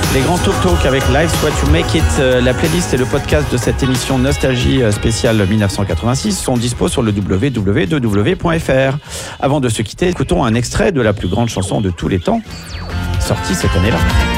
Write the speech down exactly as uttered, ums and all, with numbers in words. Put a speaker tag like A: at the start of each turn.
A: Les grands Talk Talk avec Life's What You Make It. La playlist et le podcast de cette émission Nostalgie spéciale dix-neuf cent quatre-vingt-six sont dispo sur le w w w point f r. Avant de se quitter, écoutons un extrait de la plus grande chanson de tous les temps, sortie cette année-là.